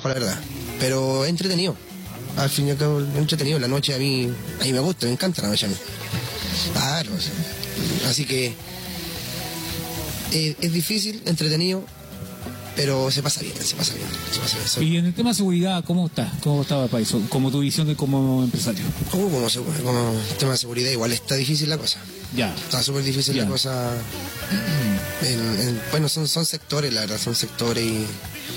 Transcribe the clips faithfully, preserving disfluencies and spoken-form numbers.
trabajo, la verdad. Pero entretenido. Al fin y al cabo, entretenido. La noche a mí, a mí me gusta, me encanta la noche a mí. Claro, o sea, así que eh, es difícil, entretenido, pero se pasa bien, se pasa bien, se pasa bien. Y en el tema de seguridad, ¿cómo está? ¿Cómo está Valparaíso? Como tu visión de como empresario. Uh, como, como el tema de seguridad, igual está difícil la cosa. Ya. Está súper difícil ya. la cosa. En, en, bueno, son, son sectores, la verdad, son sectores y...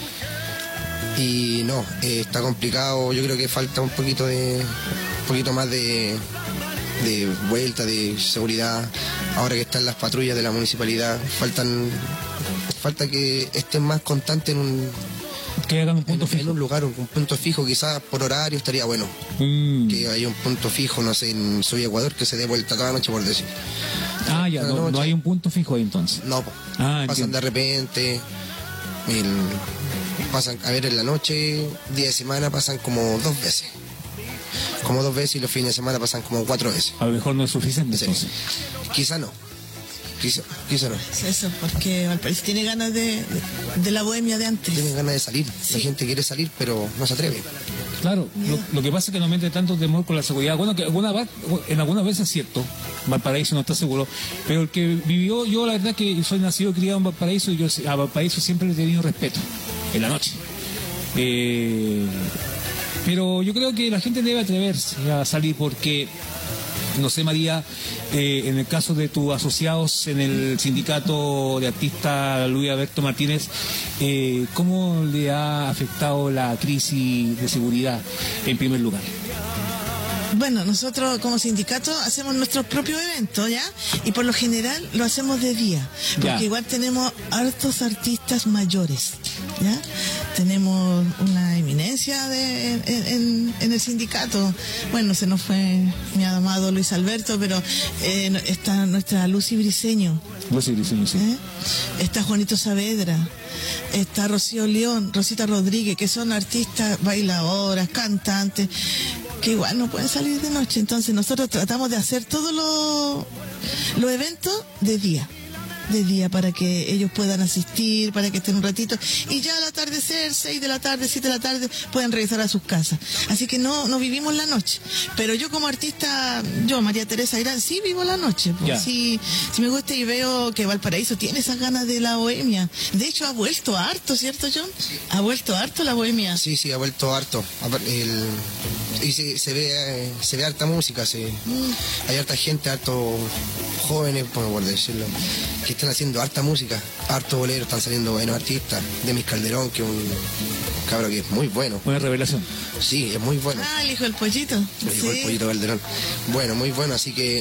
Y no, eh, está complicado. Yo creo que falta un poquito de... Un poquito más de... de vuelta, de seguridad. Ahora que están las patrullas de la municipalidad, faltan... Falta que estén más constantes en un... Que hagan un punto en, fijo. En un lugar, un, un punto fijo, quizás por horario estaría bueno. Mm. Que haya un punto fijo, no sé, en Soy Ecuador, que se dé vuelta toda la noche, por decir. Ah, ya, no, no hay un punto fijo ahí entonces. No, ah, pasan entiendo. de repente, el, pasan, a ver, en la noche, día de semana pasan como dos veces. Como dos veces y los fines de semana pasan como cuatro veces. A lo mejor no es suficiente, sí. Entonces. Quizá no. Quizá, quizá no. Eso, porque Valparaíso tiene ganas de, de, de la bohemia de antes. Tiene ganas de salir. Sí. La gente quiere salir, pero no se atreve. Claro, lo, lo que pasa es que no mete tanto temor con la seguridad. Bueno, que alguna, en algunas veces es cierto, Valparaíso no está seguro, pero el que vivió, yo la verdad que soy nacido y criado en Valparaíso, y yo a Valparaíso siempre le he tenido respeto, en la noche. Eh, pero yo creo que la gente debe atreverse a salir porque... No sé, María, eh, en el caso de tus asociados en el sindicato de artistas Luis Alberto Martínez, eh, ¿cómo le ha afectado la crisis de seguridad en primer lugar? Bueno, nosotros como sindicato hacemos nuestros propios eventos, ¿ya? Y por lo general lo hacemos de día, porque ya. igual tenemos hartos artistas mayores, ¿ya? Tenemos una eminencia de, en, en, en el sindicato. Bueno, se nos fue mi amado Luis Alberto, pero eh, está nuestra Lucy Briceño. Lucy Briceño, sí. ¿Eh? Está Juanito Saavedra, está Rocío León, Rosita Rodríguez, que son artistas, bailadoras, cantantes, que igual no pueden salir de noche. Entonces nosotros tratamos de hacer todos los los eventos de día. de día para que ellos puedan asistir, para que estén un ratito, y ya al atardecer, seis de la tarde, siete de la tarde, pueden regresar a sus casas. Así que no, no vivimos la noche. Pero yo como artista, yo, María Teresa Irán, sí vivo la noche. Pues, sí, sí me gusta y veo que Valparaíso tiene esas ganas de la bohemia. De hecho, ha vuelto harto, ¿cierto, John? Ha vuelto harto la bohemia. Sí, sí, ha vuelto harto. El, y se, se ve se ve harta música, se, mm. hay harta gente, harto jóvenes, por decirlo, que están haciendo harta música, harto bolero, están saliendo buenos artistas. Demis Calderón, que es un cabro que es muy bueno. Buena revelación. Sí, es muy bueno. Ah, el hijo del pollito. El hijo sí. del pollito Calderón. Bueno, muy bueno, así que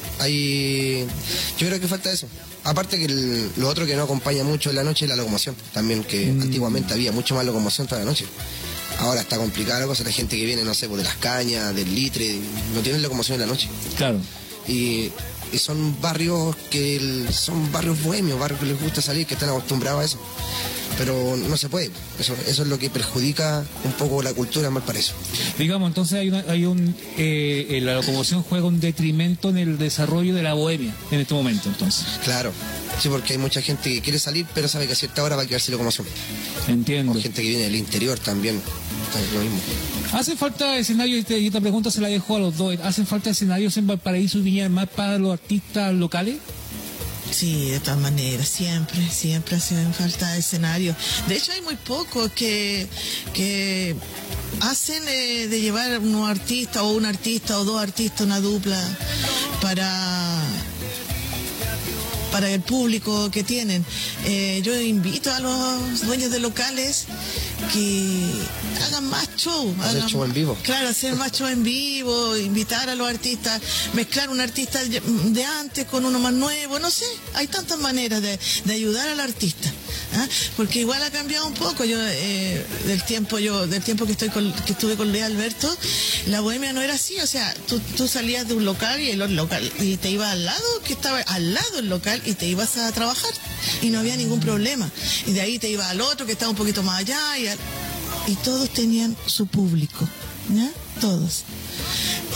hay... Yo creo que falta eso. Aparte que el, lo otro que no acompaña mucho en la noche es la locomoción. También que mm. antiguamente había mucho más locomoción toda la noche. Ahora está complicada la cosa, la gente que viene, no sé, pues de las cañas, del Litre, no tienen locomoción en la noche. Claro. Y... Y son barrios que el, son barrios bohemios, barrios que les gusta salir, que están acostumbrados a eso. Pero no se puede. Eso, eso es lo que perjudica un poco la cultura en Valparaíso. Digamos, entonces hay, una, hay un eh, la locomoción juega un detrimento en el desarrollo de la bohemia en este momento, entonces. Claro. Sí, porque hay mucha gente que quiere salir, pero sabe que a cierta hora va a quedarse locomoción. Entiendo. O gente que viene del interior también. Es lo mismo. ¿Hacen falta escenarios, y esta pregunta se la dejo a los dos, ¿hacen falta escenarios en Valparaíso y Viña del Mar para los artistas locales? Sí, de todas maneras, siempre, siempre hacen falta escenarios. De hecho, hay muy pocos que, que hacen eh, de llevar unos artistas o un artista o dos artistas, una dupla, para... para el público que tienen. Eh, yo invito a los dueños de locales que hagan más show. Hacer hagan, show en vivo. Claro, hacer más show en vivo, invitar a los artistas, mezclar un artista de antes con uno más nuevo, no sé, hay tantas maneras de, de ayudar al artista. ¿Ah? Porque igual ha cambiado un poco. Yo eh, del tiempo yo del tiempo que estoy con, que estuve con Luis Alberto, la bohemia no era así. O sea, tú, tú salías de un local y el local y te ibas al lado, que estaba al lado el local, y te ibas a trabajar y no había ningún problema. Y de ahí te ibas al otro que estaba un poquito más allá y, al, y todos tenían su público, ¿ya? Todos.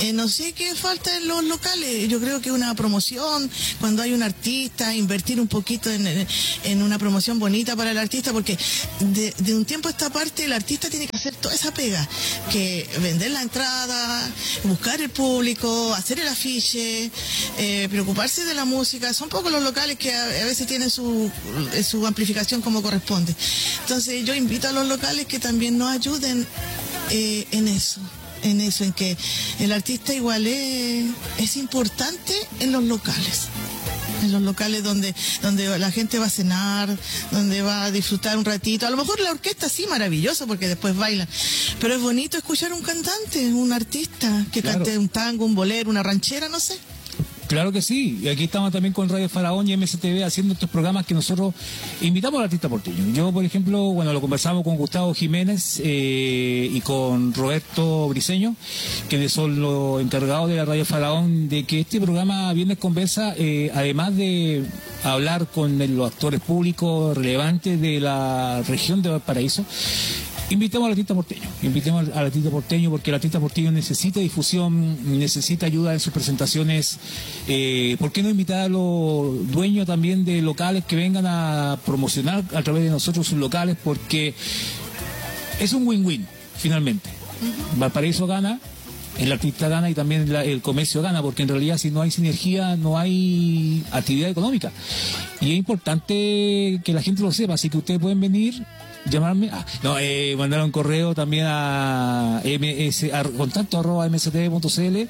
Eh, no sé qué falta en los locales. Yo creo que una promoción, cuando hay un artista, invertir un poquito en, en una promoción bonita para el artista, porque de, de un tiempo a esta parte el artista tiene que hacer toda esa pega, que vender la entrada, buscar el público, hacer el afiche, eh, preocuparse de la música. Son pocos los locales que a, a veces tienen su, su amplificación como corresponde. Entonces yo invito a los locales que también nos ayuden eh, en eso. en eso, en que el artista igual es, es importante en los locales, en los locales donde, donde la gente va a cenar, donde va a disfrutar un ratito. A lo mejor la orquesta sí, maravilloso, porque después bailan, pero es bonito escuchar un cantante, un artista que Claro. cante un tango, un bolero, una ranchera, no sé. Claro que sí, y aquí estamos también con Radio Faraón y M S T V haciendo estos programas que nosotros invitamos al artista porteño. Yo, por ejemplo, bueno, lo conversamos con Gustavo Jiménez eh, y con Roberto Briceño, que son los encargados de la Radio Faraón, de que este programa Viernes Conversa, eh, además de hablar con los actores públicos relevantes de la región de Valparaíso, invitemos al artista porteño, invitemos al, al artista porteño porque el artista porteño necesita difusión, necesita ayuda en sus presentaciones. Eh, ¿Por qué no invitar a los dueños también de locales que vengan a promocionar a través de nosotros sus locales? Porque es un win-win, finalmente. Valparaíso gana, el artista gana y también la- el comercio gana, porque en realidad si no hay sinergia no hay actividad económica. Y es importante que la gente lo sepa, así que ustedes pueden venir, llamarme, ah, no, eh, mandar un correo también a, ms, a contacto arroba mstv punto cl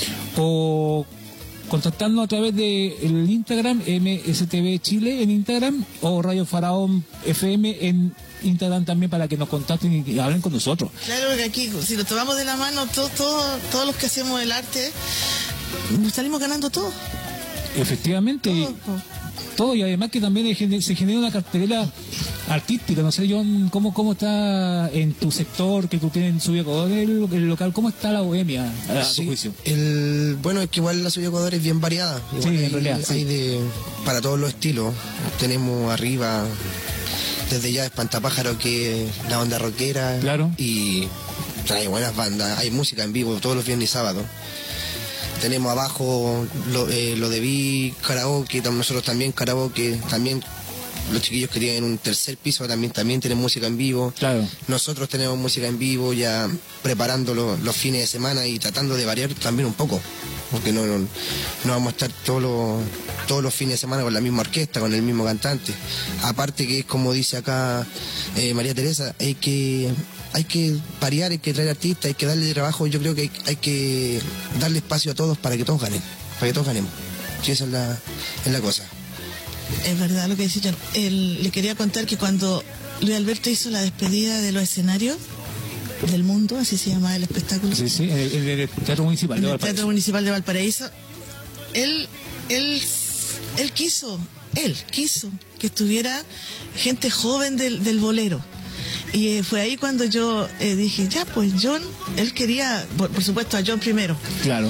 o contactarnos a través de el Instagram, M S T V Chile en Instagram, o Radio Faraón F M en Instagram también, para que nos contacten y, y hablen con nosotros. Claro que aquí, si lo tomamos de la mano, todo, todo, todos los que hacemos el arte, salimos ganando todo. Efectivamente, y- todo, todo. todo, y además que también gen- se genera una cartelera artística. No sé, John, ¿cómo, cómo está en tu sector, que tú tienes en Subí Ecuador, el, el local, cómo está la bohemia a, a tu Sí, juicio? el, bueno, es que igual la Subí Ecuador es bien variada. Igual Sí, en hay, realidad, sí. hay de, para todos los estilos. Tenemos arriba, desde ya Espantapájaro, que es la banda rockera. Claro. Y trae buenas bandas. Hay música en vivo todos los viernes y sábados. Tenemos abajo lo, eh, lo de Vi, karaoke, tam- nosotros también karaoke, también los chiquillos que tienen un tercer piso también, también tienen música en vivo. Claro. Nosotros tenemos música en vivo ya preparando lo- los fines de semana y tratando de variar también un poco, porque no, no, no vamos a estar todos los, todos los fines de semana con la misma orquesta, con el mismo cantante. Aparte que es como dice acá eh, María Teresa, hay que, hay que variar, hay que traer artistas, hay que darle trabajo. Yo creo que hay, hay que darle espacio a todos para que todos ganen, para que todos ganemos. Sí, esa es la, es la cosa. Es verdad lo que dice John. Él, le quería contar que cuando Luis Alberto hizo la despedida de los escenarios del mundo, así se llama el espectáculo, Sí, sí, en el, en el Teatro Municipal en de el Valparaíso. Teatro Municipal de Valparaíso, él, él, él quiso, él quiso que estuviera gente joven del, del bolero. Y eh, fue ahí cuando yo eh, dije, ya pues John, él quería, por, por supuesto a John primero, Claro.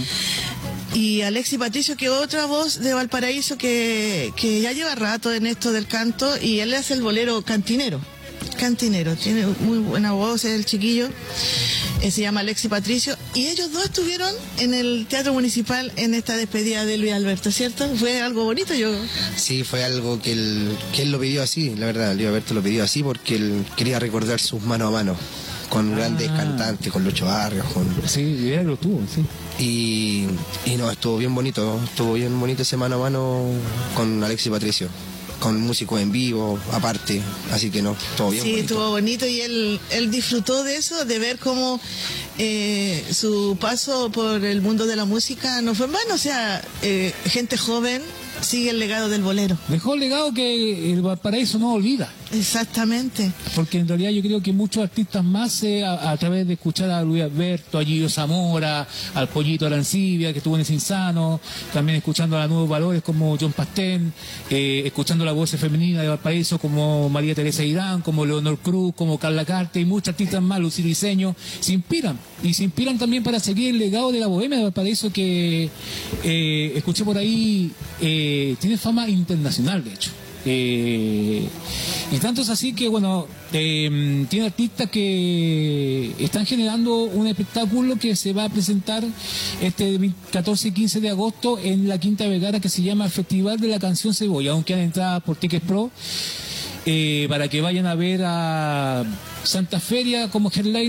y Alexis Patricio, que otra voz de Valparaíso que, que ya lleva rato en esto del canto, y él hace el bolero cantinero. Cantinero, tiene muy buena voz el chiquillo, eh, se llama Alexis Patricio, y ellos dos estuvieron en el Teatro Municipal en esta despedida de Luis Alberto, ¿cierto? Fue algo bonito, yo... Sí, fue algo que él, que él lo pidió así, la verdad, Luis Alberto lo pidió así porque él quería recordar sus mano a mano con grandes Ah. cantantes, con Lucho Barrios, con... Sí, ya lo tuvo, sí. Y, y no, estuvo bien bonito, estuvo bien bonito ese mano a mano con Alexis Patricio, con músicos en vivo, aparte, así que no, estuvo bien Sí, bonito. estuvo bonito, y él, él disfrutó de eso, de ver cómo eh, su paso por el mundo de la música no fue en vano. O sea, eh, gente joven sigue el legado del bolero. Dejó el legado que el Valparaíso no olvida. Exactamente. Porque en realidad yo creo que muchos artistas más, eh, a, a través de escuchar a Luis Alberto, a Gillo Zamora, al Pollito Arancibia, que estuvo en Ese Insano, también escuchando a Nuevos Valores como John Pastén, eh, escuchando la voz femenina de Valparaíso como María Teresa Irán, como Leonor Cruz, como Carla Carte y muchos artistas más, Lucía Briceño, se inspiran. Y se inspiran también para seguir el legado de la bohemia de Valparaíso, que eh, escuché por ahí, eh, tiene fama internacional, de hecho. Eh, y tanto es así que, bueno, eh, tiene artistas que están generando un espectáculo que se va a presentar este catorce y quince de agosto en la Quinta Vergara, que se llama Festival de la Canción Cebolla, aunque han entradas por Tickets Pro, eh, para que vayan a ver a Santa Feria como headline.